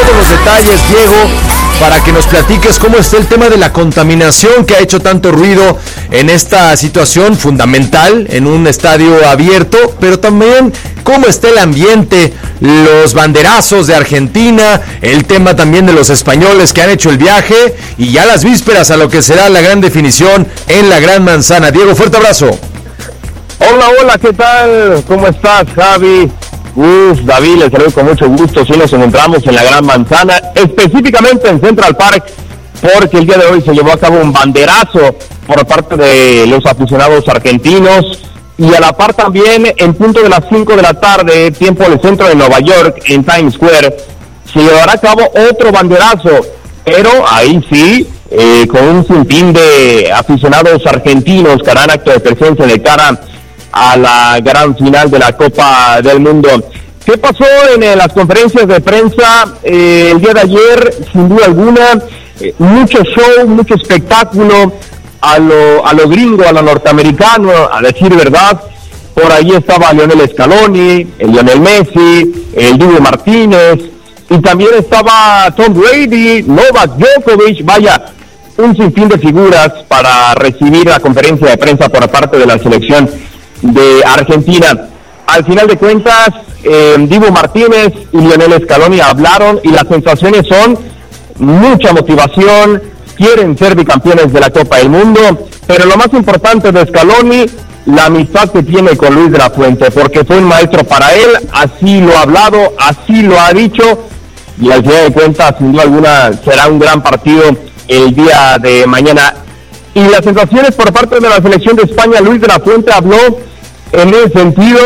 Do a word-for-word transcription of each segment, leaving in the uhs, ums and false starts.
todos los detalles, Diego, para que nos platiques cómo está el tema de la contaminación que ha hecho tanto ruido en esta situación fundamental en un estadio abierto, pero también cómo está el ambiente, los banderazos de Argentina, el tema también de los españoles que han hecho el viaje y ya las vísperas a lo que será la gran definición en la Gran Manzana. Diego, fuerte abrazo. Hola, hola, ¿qué tal? ¿Cómo estás, Javi? Uf, David, les saludo con mucho gusto. Sí, nos encontramos en la Gran Manzana, específicamente en Central Park, porque el día de hoy se llevó a cabo un banderazo por parte de los aficionados argentinos, y a la par también, en punto de las cinco de la tarde, tiempo del centro de Nueva York, en Times Square, se llevará a cabo otro banderazo, pero ahí sí, eh, con un sinfín de aficionados argentinos que harán acto de presencia de cara a la gran final de la Copa del Mundo. ¿Qué pasó en eh, las conferencias de prensa eh, el día de ayer? Sin duda alguna, eh, mucho show, mucho espectáculo a lo, a lo gringo, a lo norteamericano, a decir verdad. Por ahí estaba Lionel Scaloni, el Lionel Messi, el Dibu Martínez, y también estaba Tom Brady, Novak Djokovic, vaya, un sinfín de figuras para recibir la conferencia de prensa por parte de la selección de Argentina. Al final de cuentas, eh, Dibu Martínez y Lionel Scaloni hablaron y las sensaciones son mucha motivación, quieren ser bicampeones de la Copa del Mundo, pero lo más importante de Scaloni, la amistad que tiene con Luis de la Fuente, porque fue un maestro para él, así lo ha hablado, así lo ha dicho, y al final de cuentas, sin duda alguna, será un gran partido el día de mañana. Y las sensaciones por parte de la selección de España, Luis de la Fuente habló en el sentido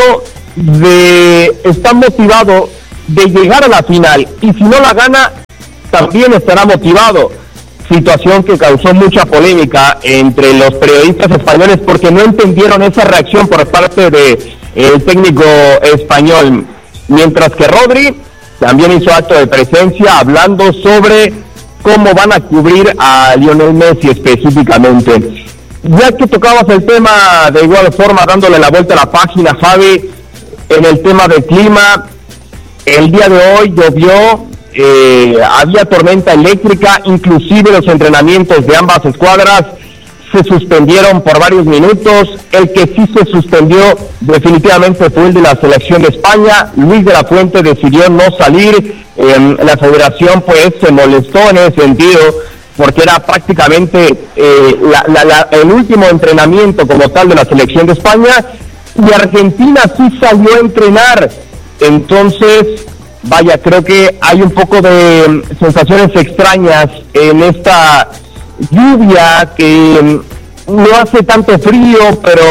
de estar motivado de llegar a la final, y si no la gana, también estará motivado. Situación que causó mucha polémica entre los periodistas españoles porque no entendieron esa reacción por parte de el técnico español, mientras que Rodri también hizo acto de presencia hablando sobre cómo van a cubrir a Lionel Messi específicamente. Ya que tocabas el tema de igual forma, dándole la vuelta a la página, Javi, en el tema del clima, el día de hoy llovió, eh, había tormenta eléctrica, inclusive los entrenamientos de ambas escuadras se suspendieron por varios minutos. El que sí se suspendió definitivamente fue el de la selección de España. Luis de la Fuente decidió no salir, eh, la federación pues se molestó en ese sentido, porque era prácticamente eh, la, la, la, el último entrenamiento como tal de la selección de España, y Argentina sí salió a entrenar. Entonces, vaya, creo que hay un poco de um, sensaciones extrañas en esta lluvia que um, no hace tanto frío, pero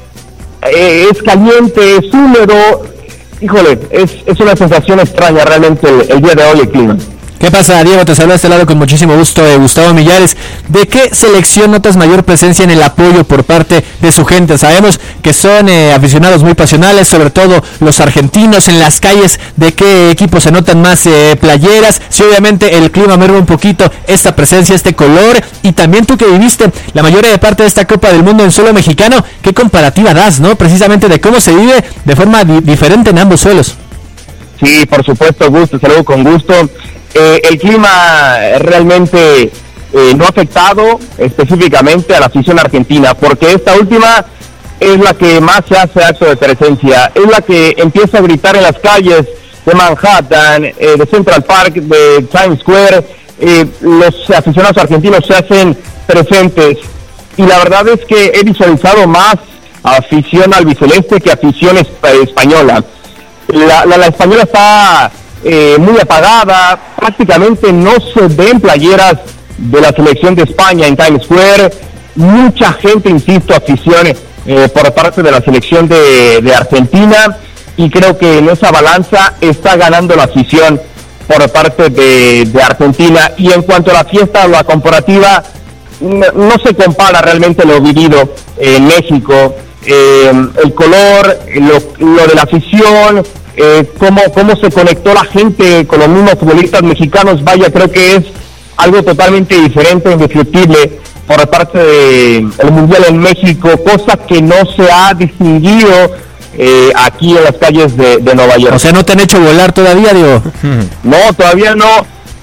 eh, es caliente, es húmedo. Híjole, es, es una sensación extraña realmente el, el día de hoy el clima. ¿Qué pasa, Diego? Te saludo a este lado con muchísimo gusto, eh, Gustavo Millares. ¿De qué selección notas mayor presencia en el apoyo por parte de su gente? Sabemos que son eh, aficionados muy pasionales, sobre todo los argentinos en las calles. ¿De qué equipo se notan más eh, playeras? Sí, obviamente el clima merma un poquito esta presencia, este color. Y también tú que viviste la mayor parte de esta Copa del Mundo en suelo mexicano, ¿qué comparativa das, no? Precisamente de cómo se vive de forma di- diferente en ambos suelos. Sí, por supuesto, gusto, saludo con gusto. Eh, el clima realmente eh, no ha afectado específicamente a la afición argentina, porque esta última es la que más se hace acto de presencia, es la que empieza a gritar en las calles de Manhattan, eh, de Central Park, de Times Square. Eh, los aficionados argentinos se hacen presentes, y la verdad es que he visualizado más afición albiceleste que afición esp- española. La, la, la española está Eh, muy apagada, prácticamente no se ven playeras de la selección de España en Times Square. Mucha gente, insisto, afición eh, por parte de la selección de, de Argentina, y creo que en esa balanza está ganando la afición por parte de, de Argentina. Y en cuanto a la fiesta o la comparativa, no, no se compara realmente lo vivido en México, eh, el color, lo, lo de la afición, Eh, cómo, cómo se conectó la gente con los mismos futbolistas mexicanos. Vaya, creo que es algo totalmente diferente, indescriptible por parte del Mundial en México, cosa que no se ha distinguido eh, aquí en las calles de, de Nueva York. O sea, ¿no te han hecho volar todavía, Diego? No, todavía no.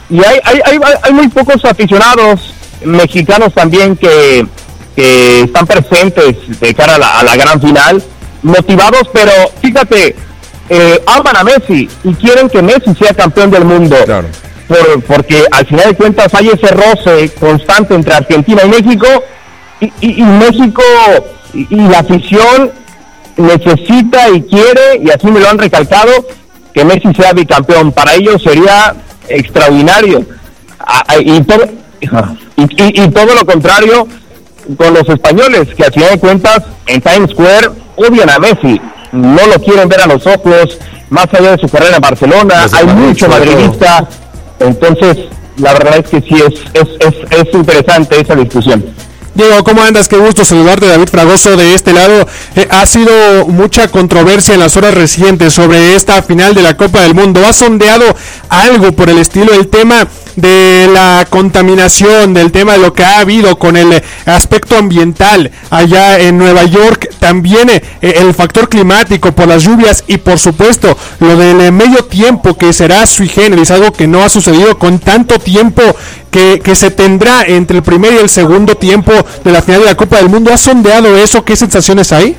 y hay, hay, hay, hay muy pocos aficionados mexicanos también que, que están presentes de cara a la, a la gran final, motivados, pero fíjate, eh, aman a Messi y quieren que Messi sea campeón del mundo. Claro. Por, porque al final de cuentas hay ese roce constante entre Argentina y México, y, y, y México y, y la afición necesita y quiere, y así me lo han recalcado, que Messi sea bicampeón. Para ellos sería extraordinario. Y todo, y, y, y todo lo contrario con los españoles, que al final de cuentas en Times Square odian a Messi, no lo quieren ver a los ojos, más allá de su carrera en Barcelona. Hay mucho madridista. Entonces, la verdad es que sí, es, es, es, es interesante esa discusión. Diego, ¿cómo andas? Qué gusto saludarte, David Fragoso, de este lado. Eh, ha sido mucha controversia en las horas recientes sobre esta final de la Copa del Mundo. ¿Ha sondeado algo por el estilo, el tema de la contaminación, del tema de lo que ha habido con el aspecto ambiental allá en Nueva York, también eh, el factor climático por las lluvias y por supuesto lo del eh, medio tiempo que será sui generis, algo que no ha sucedido con tanto tiempo que, que se tendrá entre el primer y el segundo tiempo de la final de la Copa del Mundo? ¿Has sondeado eso? ¿Qué sensaciones hay?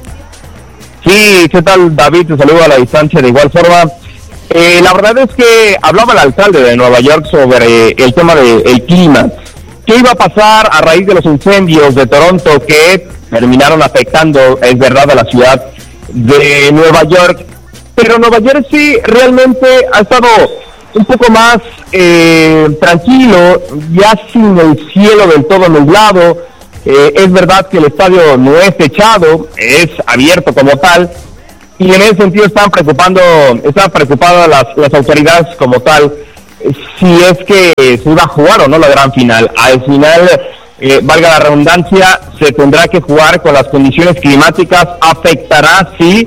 Sí, ¿qué tal, David? Te saludo a la distancia de igual forma. Eh, la verdad es que hablaba el alcalde de Nueva York sobre el tema del clima. ¿Qué iba a pasar a raíz de los incendios de Toronto que terminaron afectando, es verdad, a la ciudad de Nueva York? Pero Nueva York sí realmente ha estado un poco más eh, tranquilo, ya sin el cielo del todo nublado. Eh, es verdad que el estadio no es techado, es abierto como tal, y en ese sentido están preocupando, están preocupadas las, las autoridades como tal, si es que se iba a jugar o no la gran final. Al final, eh, valga la redundancia, se tendrá que jugar con las condiciones climáticas, afectará, sí,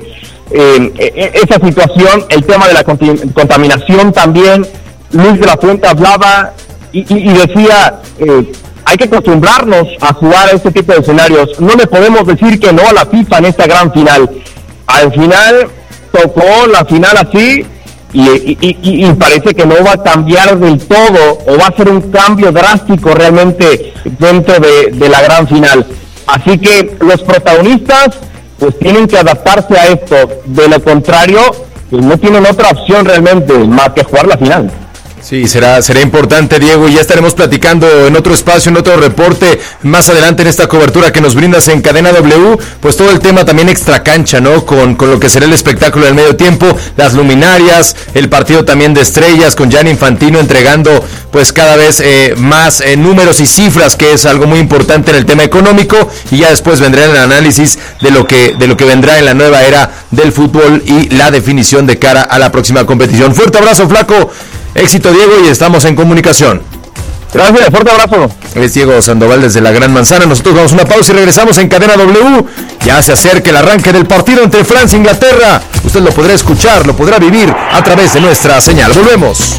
eh, esa situación, el tema de la contaminación también. Luis de la Fuente hablaba y, y, y decía, eh, hay que acostumbrarnos a jugar a este tipo de escenarios, no le podemos decir que no a la FIFA en esta gran final. Al final tocó la final así y, y, y, y parece que no va a cambiar del todo, o va a ser un cambio drástico realmente dentro de, de la gran final. Así que los protagonistas pues tienen que adaptarse a esto, de lo contrario pues no tienen otra opción realmente más que jugar la final. Sí, será, será importante, Diego, y ya estaremos platicando en otro espacio, en otro reporte, más adelante en esta cobertura que nos brindas en Cadena W, pues todo el tema también extracancha, ¿no? Con, con lo que será el espectáculo del medio tiempo, las luminarias, el partido también de estrellas, con Gianni Infantino entregando pues cada vez eh, más eh, números y cifras, que es algo muy importante en el tema económico, y ya después vendrá el análisis de lo que, de lo que vendrá en la nueva era del fútbol y la definición de cara a la próxima competición. Fuerte abrazo, Flaco. Éxito, Diego, y estamos en comunicación. Gracias, fuerte abrazo. Es Diego Sandoval desde la Gran Manzana. Nosotros vamos a una pausa y regresamos en Cadena W. Ya se acerca el arranque del partido entre Francia e Inglaterra. Usted lo podrá escuchar, lo podrá vivir a través de nuestra señal. Volvemos.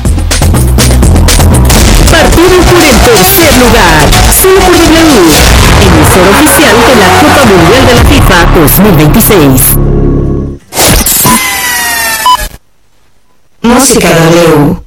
Partido por el tercer lugar, solo por W, emisor oficial de la Copa Mundial de la FIFA dos mil veintiséis. Música W.